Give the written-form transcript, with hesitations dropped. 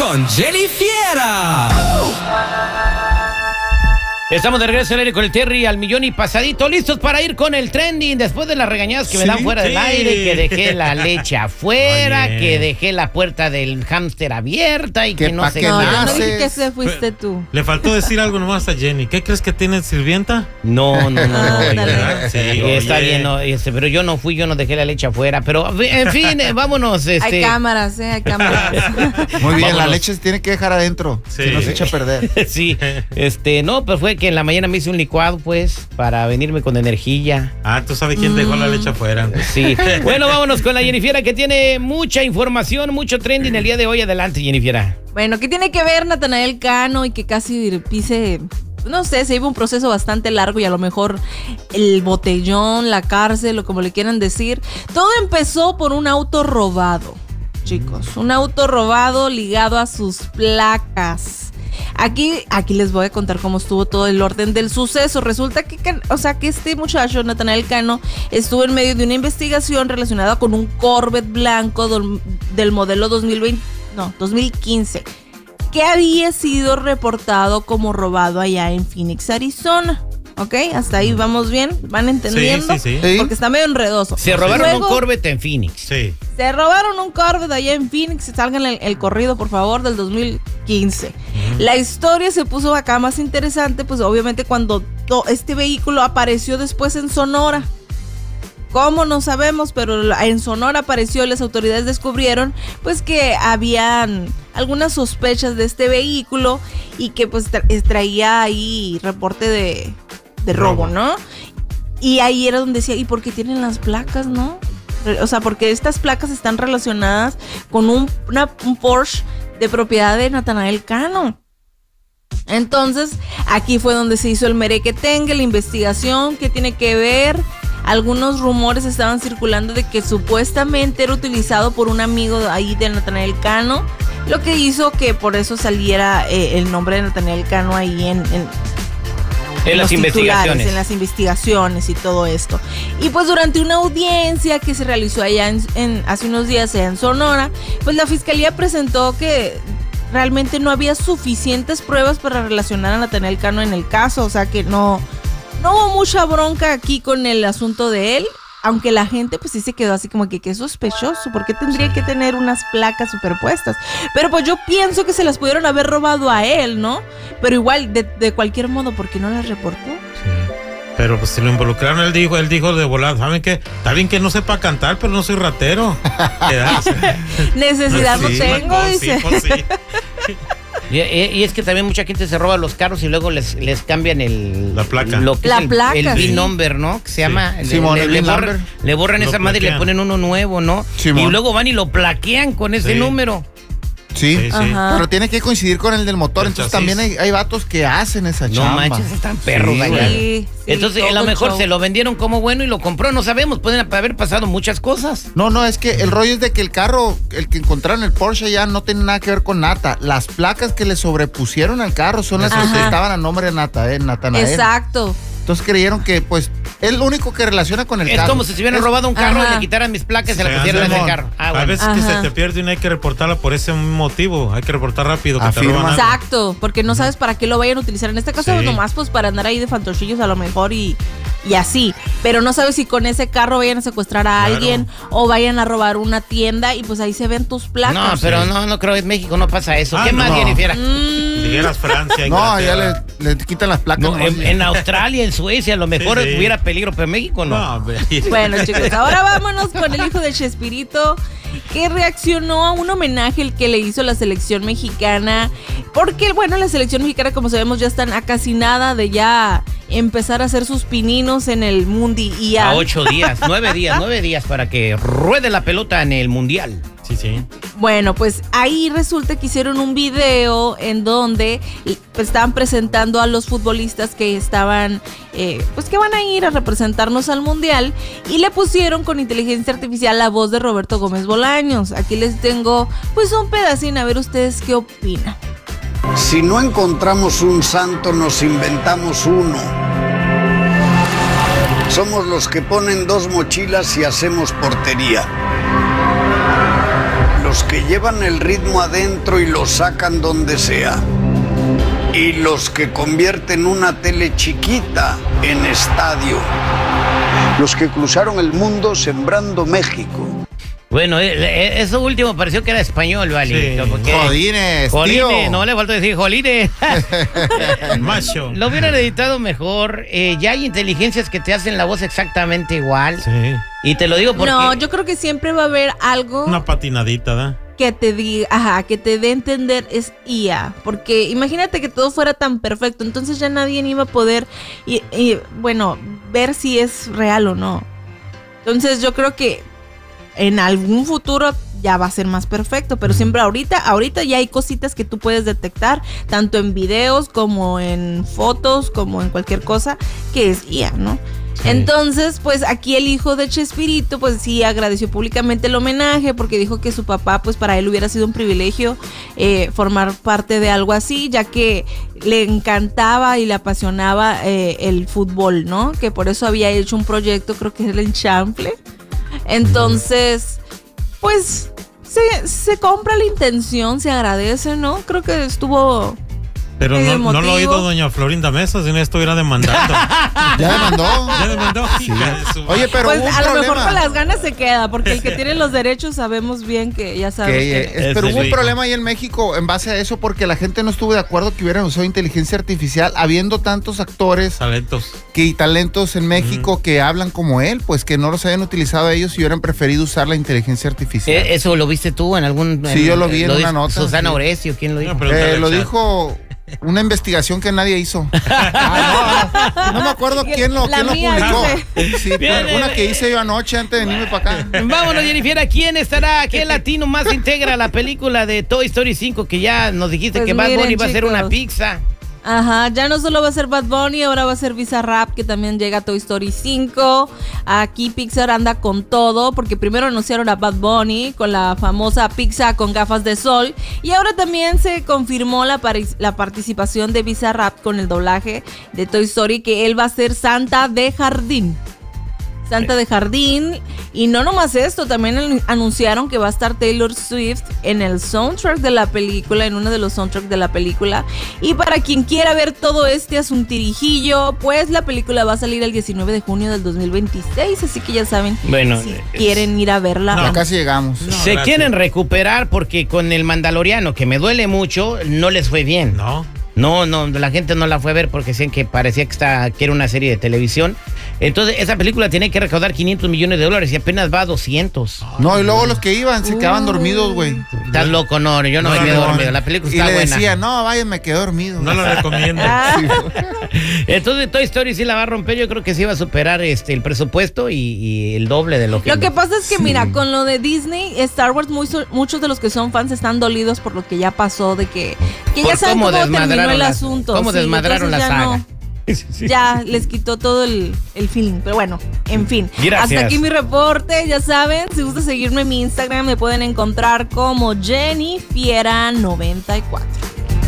con Jenny Fiera. Estamos de regreso al aire con el Terry al millón y pasadito, listos para ir con el trending después de las regañadas que me dan fuera del aire, que dejé la leche afuera, que dejé la puerta del hámster abierta y que no sé qué. No, yo no dije que se fuiste tú. Le faltó decir algo nomás a Jenny. ¿Qué crees que tiene sirvienta? No. Sí, está bien, no, pero yo no fui, yo no dejé la leche afuera, pero en fin, vámonos. Hay cámaras, hay cámaras. Muy bien, Vámonos. la leche se tiene que dejar adentro, Sí. si no se echa a perder. Sí, no, pues fue que en la mañana me hice un licuado, pues, para venirme con energía. Ah, tú sabes quién dejó la leche afuera. Sí. Bueno, vámonos con la Jennifiera, que tiene mucha información, mucho trending el día de hoy. Adelante, Jennifiera. Bueno, ¿qué tiene que ver Natanael Cano y que casi pise? No sé, se lleva un proceso bastante largo y a lo mejor el botellón, la cárcel o como le quieran decir. Todo empezó por un auto robado, chicos. Un auto robado ligado a sus placas. Aquí les voy a contar cómo estuvo todo el orden del suceso. Resulta que este muchacho, Natanael Cano, estuvo en medio de una investigación relacionada con un Corvette blanco del modelo 2015, que había sido reportado como robado allá en Phoenix, Arizona. ¿Ok? Hasta ahí vamos bien. ¿Van entendiendo? Sí. Porque está medio enredoso. Se robaron un Corvette en Phoenix. Sí. Se robaron un Corvette allá en Phoenix. Salgan el corrido, por favor, del 2015. La historia se puso acá más interesante, pues obviamente cuando este vehículo apareció después en Sonora. ¿Cómo? No sabemos, pero en Sonora apareció y las autoridades descubrieron pues que habían algunas sospechas de este vehículo y que pues traía ahí reporte de robo, ¿no? Y ahí era donde decía, ¿y por qué tienen las placas, no? O sea, porque estas placas están relacionadas con un Porsche de propiedad de Natanael Cano. Entonces, aquí fue donde se hizo el merequetengue, la investigación, ¿qué tiene que ver? Algunos rumores estaban circulando de que supuestamente era utilizado por un amigo ahí de Natanael Cano, lo que hizo que por eso saliera el nombre de Natanael Cano ahí en las investigaciones. En las investigaciones y todo esto. Y pues durante una audiencia que se realizó allá hace unos días allá en Sonora, pues la fiscalía presentó que realmente no había suficientes pruebas para relacionar a Natanael Cano en el caso, o sea que no hubo mucha bronca aquí con el asunto de él, aunque la gente pues sí se quedó así como que qué sospechoso, ¿por qué tendría que tener unas placas superpuestas? Pero pues yo pienso que se las pudieron haber robado a él, ¿no? Pero igual, de cualquier modo, ¿por qué no las reportó? Sí. Pero pues si lo involucraron, él dijo de volada, ¿saben qué? Está bien que no sepa cantar, pero no soy ratero. Necesidad no tengo, dice. Pues sí. Y es que también mucha gente se roba los carros y luego les cambian la placa. Lo que la es placa, el sí. VIN number, ¿no? Que se llama. Simón, Le borran esa madre y le ponen uno nuevo, ¿no? Simón. Y luego van y lo plaquean con ese número. Sí, Ajá. pero tiene que coincidir con el del motor. Entonces también hay vatos que hacen esa chamba. No manches, están perros Sí, allá. Sí, Entonces, a lo mejor se lo vendieron como bueno y lo compró, no sabemos, pueden haber pasado muchas cosas. No, es que el rollo es de que el carro, el que encontraron, el Porsche, ya no tiene nada que ver con Nata. Las placas que le sobrepusieron al carro son las que estaban a nombre de Natanael. Exacto. Entonces creyeron que, pues, es lo único que relaciona con el Es carro. como si se hubieran robado un carro Ajá. y le quitaran mis placas y se la Sí, pusieran en el Simón. carro. A veces que se te pierde y no hay que reportarla por ese motivo. Hay que reportar rápido que te Afirma. roban algo. Exacto, porque no sabes para qué lo vayan a utilizar. En este caso, Sí. nomás pues para andar ahí de fantochillos a lo mejor y así. Pero no sabes si con ese carro vayan a secuestrar a Claro. alguien o vayan a robar una tienda y pues ahí se ven tus placas. No, pero no creo, en México no pasa eso. ¿Qué más, no. Jennifer? Si dijeras Francia, No, Inglaterra. ya le quitan las placas. No, en Australia, en Suecia, a lo mejor Sí. hubiera peligro, pero en México no. No, hombre. Bueno, chicos, ahora vámonos con el hijo de Chespirito, que reaccionó a un homenaje el que le hizo la selección mexicana. Porque, bueno, la selección mexicana, como sabemos, ya están a casi nada de ya empezar a hacer sus pininos en el mundial. A 8 días, 9 días para que ruede la pelota en el mundial. Sí. Bueno, pues ahí resulta que hicieron un video en donde pues, estaban presentando a los futbolistas que estaban, pues que van a ir a representarnos al mundial y le pusieron con inteligencia artificial la voz de Roberto Gómez Bolaños. Aquí les tengo pues un pedacín, a ver ustedes qué opinan. Si no encontramos un santo, nos inventamos uno. Somos los que ponen 2 mochilas y hacemos portería. los que llevan el ritmo adentro y lo sacan donde sea. Y los que convierten una tele chiquita en estadio. Los que cruzaron el mundo sembrando México. Bueno, eso último pareció que era español, ¿vale? Sí. Jolines, Jolines, tío. no le falta decir jolines. Macho. Lo hubieran editado mejor. Ya hay inteligencias que te hacen la voz exactamente igual. Sí. Y te lo digo porque... No, yo creo que siempre va a haber algo Una patinadita, ¿da? que te diga, que te dé a entender es IA. Porque imagínate que todo fuera tan perfecto, entonces ya nadie iba a poder, bueno, ver si es real o no. Entonces yo creo que en algún futuro ya va a ser más perfecto, pero siempre ahorita ya hay cositas que tú puedes detectar, tanto en videos como en fotos, como en cualquier cosa, que es IA, ¿no? Sí. Entonces, pues aquí el hijo de Chespirito, pues sí agradeció públicamente el homenaje porque dijo que su papá, pues para él hubiera sido un privilegio formar parte de algo así, ya que le encantaba y le apasionaba el fútbol, ¿no? Que por eso había hecho un proyecto, creo que era el Enchample. Entonces, pues se compra la intención, se agradece, ¿no? Creo que estuvo... Pero no lo ha oído doña Florinda Mesa, si no estuviera demandando. ¿Ya demandó? Ya demandó. Sí. Oye, pero pues hubo un a lo problema. mejor con las ganas se queda, porque el que tiene los derechos sabemos bien que ya sabes pero hubo un problema ahí en México en base a eso, porque la gente no estuvo de acuerdo que hubieran usado inteligencia artificial, habiendo tantos actores talentos en México que hablan como él, pues que no los hayan utilizado ellos y hubieran preferido usar la inteligencia artificial. ¿Eso lo viste tú en algún...? Sí, yo lo vi en una nota. Susana Oresio, ¿quién lo dijo? Lo dijo... Una investigación que nadie hizo. No me acuerdo quién lo publicó. Sí, una que hice yo anoche antes de venirme para acá. Vámonos, Jennifer. ¿Quién estará? ¿Qué latino más integra la película de Toy Story 5? Que ya nos dijiste pues que Bad Bunny va a ser una pizza. Ajá, ya no solo va a ser Bad Bunny, ahora va a ser Bizarrap, que también llega a Toy Story 5. Aquí Pixar anda con todo, porque primero anunciaron a Bad Bunny con la famosa pizza con gafas de sol, y ahora también se confirmó la participación de Bizarrap con el doblaje de Toy Story, que él va a ser Santa de Jardín. Santa de Jardín. Y no nomás esto, también anunciaron que va a estar Taylor Swift en el soundtrack de la película, en uno de los soundtracks de la película. Y para quien quiera ver todo este asuntirijillo, pues la película va a salir el 19 de junio del 2026, así que ya saben, bueno, si quieren ir a verla. No, casi llegamos. Se quieren recuperar porque con el Mandaloriano, que me duele mucho, no les fue bien. No, la gente no la fue a ver porque decían que parecía que era una serie de televisión. Entonces, esa película tiene que recaudar $500 millones y apenas va a 200. No, y luego los que iban se quedaban dormidos, güey. Estás loco, no, yo no me quedé dormido. La película está buena. Y le decía, no, vaya, me quedé dormido. No lo recomiendo. Sí. Entonces, Toy Story sí la va a romper. Yo creo que sí va a superar el presupuesto y el doble de lo que... Lo que pasa es que, mira, con lo de Disney, Star Wars, muchos de los que son fans están dolidos por lo que ya pasó, de que ya saben cómo terminó el asunto. Cómo desmadraron la saga. Ya les quitó todo el feeling, pero bueno, en fin. Gracias. Hasta aquí mi reporte, ya saben, si gusta seguirme en mi Instagram me pueden encontrar como Jennifiera94.